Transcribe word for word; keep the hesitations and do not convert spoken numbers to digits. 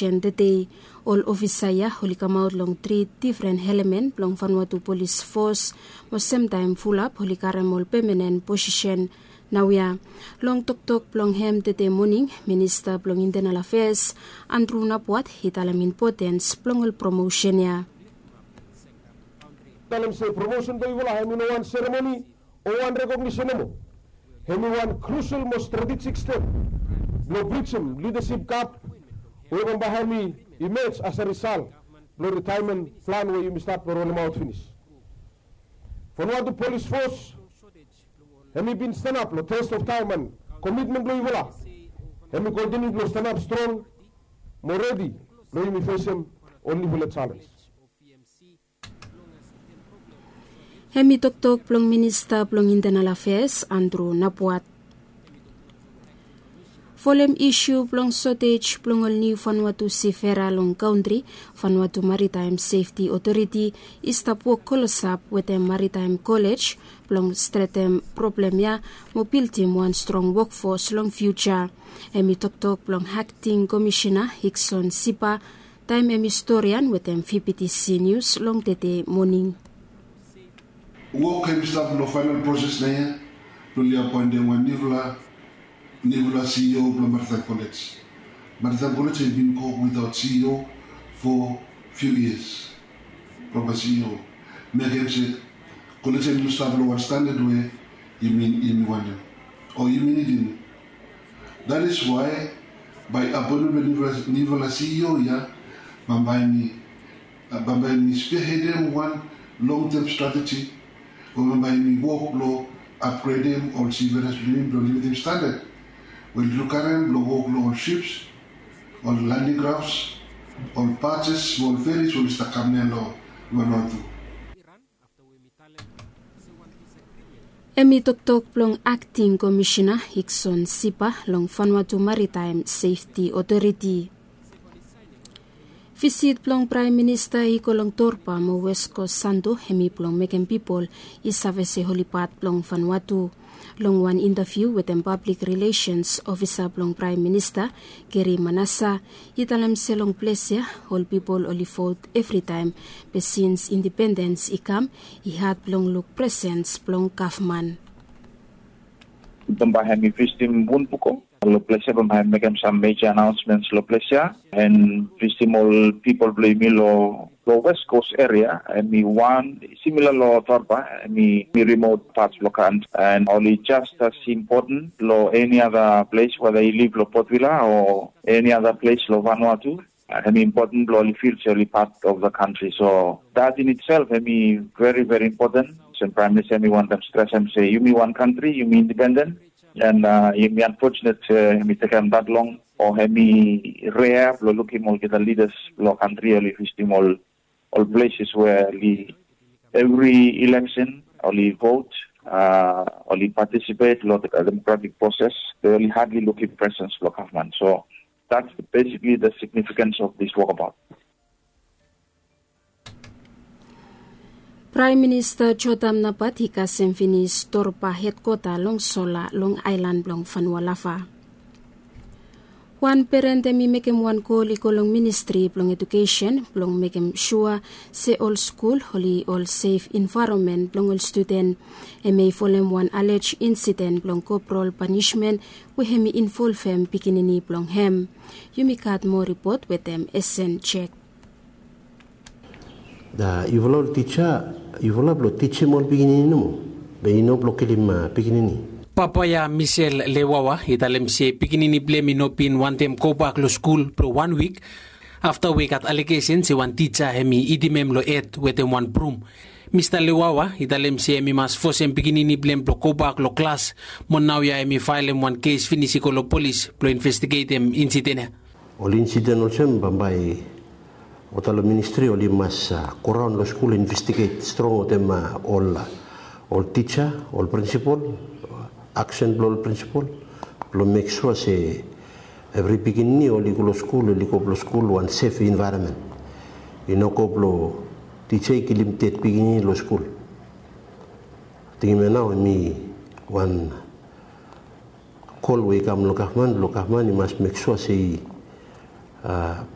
operation today. All officer ya holi come out long three different element long Vanuatu police force was same time full up holi karem all permanent position. Now ya long tok tok plong hem today morning Minister plong Internal Affairs Andrew Napuat hitalam importance plong all promotion ya. Talam say promotion do wala hemi no one ceremony or one recognition mo. Hemi one crucial most strategic step. No Bricham leadership gap. We can bahami emerge as a result. No retirement plan where you start for all out finish. For what the police force, hemi been stand up no test of time and commitment lo wala. Hemi continue to stand up strong, more ready. No you face him only for the challenge. Hemi tok tok plong Minister plong Internal Affairs Andrew Napuat. Folem issue plong shortage plong ol new Vanuatu Seafara long country Vanuatu Maritime Safety Authority istapo kolosap wetem Maritime College plong stretem problem ya mobility one strong workforce long future. Hemi tok tok plong acting commissioner Hickson Sipa time emi historian wetem V P T C News long tete morning. Work and stuff no final process na yan. Tuli appoint them one Nivula, Nivula C E O of Maritime College. Maritime College has been called without C E O for few years. Proper C E O. Make him say, college and staff no one standard way. You mean you mean one, or you mean it in. That is why by appointing Nivula C E O ya, Bambai me, Bambai me spearheading one long-term strategy. By me work law, upgrade them on seafarers doing limited standard. We'll look at them, work law on ships, on landing crafts, on patches, on ferries, on Stakamne law. We want to. Emi tok tok plong acting commissioner Hickson Sipa long Vanuatu Maritime Safety Authority. Visit plong Prime Minister Ikolong Torpa mo West Coast Santo hemi plong Mekem people isavese holipat plong Vanuatu. Long one interview with the public relations officer plong Prime Minister Gary Manassa italam selong plesia all people only vote every time but since independence ikam he had plong look presence plong Kaufman. Pembahasan Vistim pun pukul. Loplesia pembahasan make some major announcements Loplesia and Vistim all people play me lo lo West Coast area and me one similar lo Torpa and me, me remote parts locant and only just as important lo any other place whether you live lo Port Vila or any other place lo Vanuatu. I mean, important lo feels only part of the country. So that in itself I mean very very important. And Prime Minister me want them stress and say you mean one country, you mean independent. And uh, you mean unfortunate uh, me take them that long or me rare lo looking all get the leaders lo country only Vistim all all places where li, every election only vote uh only participate lo the democratic process they only hardly looking presence lo government. So that's basically the significance of this walkabout. Prime Minister Chotam Napat hikasem finis Torpa headquarter long Sola long island long Vanualafa. One parent mi mekem one call ikolong ministry plong education plong mekem sure se all school holi all safe environment plong all student e may folem one alleged incident plong corporal punishment we hemi involve hem pikinini plong hem. Yumi kat more report with them essen check. Da ivolol teacher ivolol lo teacher mo pikinini mo be ino blokelim pikinini. Papaya Michelle Lewawa italem si pikinini blame no pin one time go back lo school pro one week after we got allegation si one teacher hemi idimem lo et wete one broom. Mister Lewawa italem si hemi mas fosem pikinini blame pro go back lo class mon now ya hemi file one case finisi ko lo police pro investigate em incident. Ol incident olsem bambai otalo ministry oli mas koran lo school investigate strong tema all all teacher all principal action blow principle blow make sure say every beginning or legal school or legal school one safe environment you know ko blow teacher ki limited beginning lo school tingin na mi one call we kam lo kahman lo kahman you must make sure say uh,